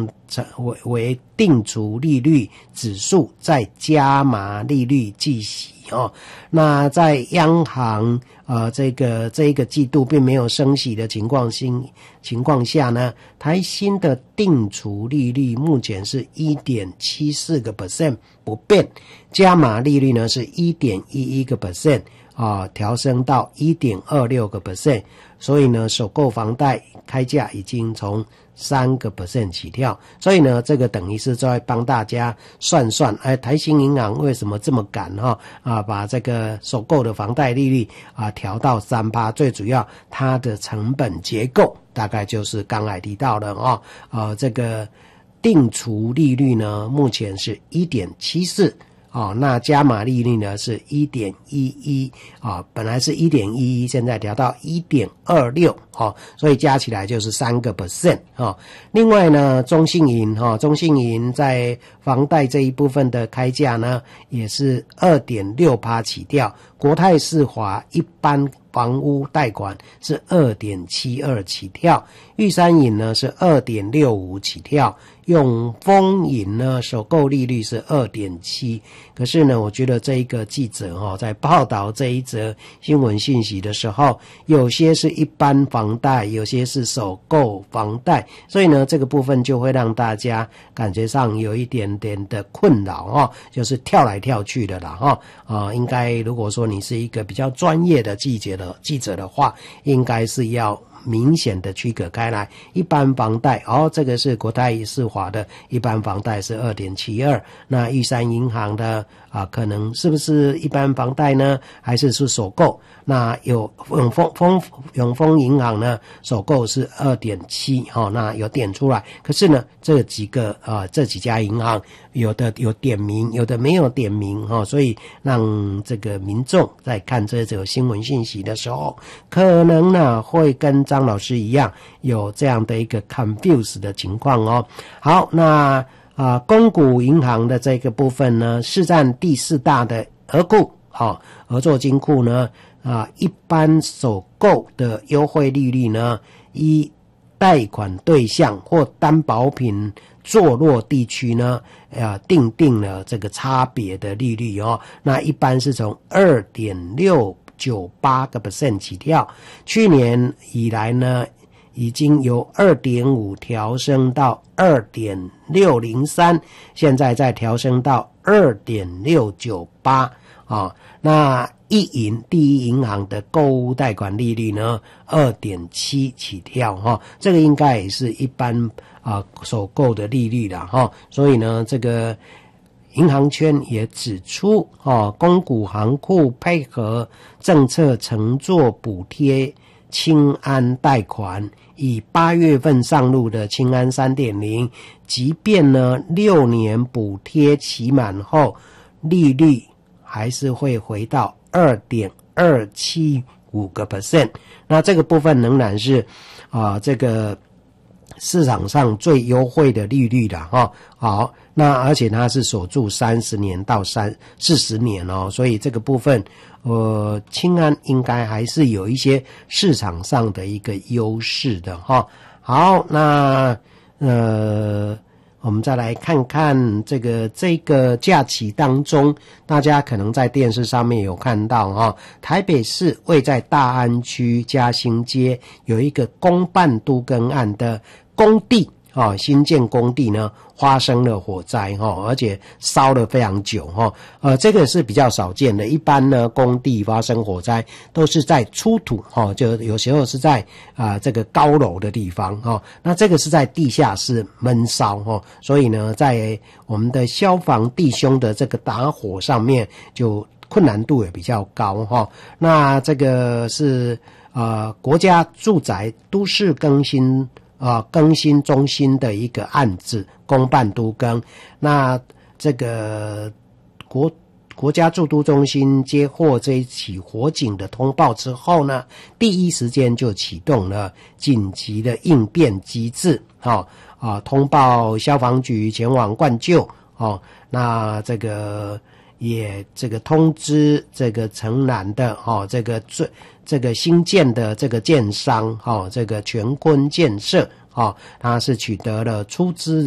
为定储利率指数再加码利率计息那在央行这一个季度并没有升息的情况下呢，台新的定储利率目前是 1.74% 不变，加码利率呢是 1.11% 调升到 1.26%， 所以呢首购房贷开价已经从3% 起跳，所以呢这个等于是在帮大家算台新银行为什么这么赶把这个首购的房贷利率调到 3%， 最主要它的成本结构大概就是刚才提到的这个定储利率呢目前是 1.74那加码利率呢是 1.11本来是 1.11 现在调到 1.26所以加起来就是 3% 另外呢中信银在房贷这一部分的开价呢也是 2.6% 起跳，国泰世华一般房屋贷款是 2.72 起跳，玉山银呢是 2.65 起跳，永丰银呢首购利率是 2.7， 可是呢我觉得这一个记者在报道这一则新闻讯息的时候，有些是一般房贷，有些是首购房贷，所以呢这个部分就会让大家感觉上有一点点的困扰就是跳来跳去的啦应该如果说你是一个比较专业的记者的话，应该是要明显的区隔开来，一般房贷这个是国泰世华的一般房贷是 2.72， 那玉山银行的可能是不是一般房贷呢，还是首购，那有永丰银行呢首购是 2.7 那有点出来，可是呢这几家银行有的有点名，有的没有点名所以让这个民众在看这则新闻信息的时候，可能呢会跟张老师一样有这样的一个 confuse 的情况好，那公股银行的这个部分呢市占第4大的合库合作金库呢一般首购的优惠利率呢，依贷款对象或担保品坐落地区呢定了这个差别的利率那一般是从 2.698% 起跳，去年以来呢已经由 2.5 调升到 2.603， 现在再调升到 2.698那第一银行的购物贷款利率呢 2.7 起跳这个应该也是一般首购的利率啦所以呢这个银行圈也指出公股行库配合政策承做补贴青安贷款，以8月份上路的青安 3.0， 即便呢6年补贴期满后，利率还是会回到 2.275%， 那这个部分仍然是这个市场上最优惠的利率的好，那而且它是锁住30年到40年所以这个部分青安应该还是有一些市场上的一个优势的好，那我们再来看看这个假期当中，大家可能在电视上面有看到台北市位在大安区嘉兴街有一个公办都更案的工地新建工地呢发生了火灾而且烧了非常久这个是比较少见的，一般呢工地发生火灾都是在出土就有时候是在这个高楼的地方那这个是在地下室闷烧所以呢在我们的消防弟兄的这个打火上面就困难度也比较高那这个是国家住宅都市更新中心的一个案子，公办都更。那这个国家住都中心接获这一起火警的通报之后呢，第一时间就启动了紧急的应变机制通报消防局前往灌救那这个也通知这个城南的这个新建的这个建商这个全坤建设它是取得了出资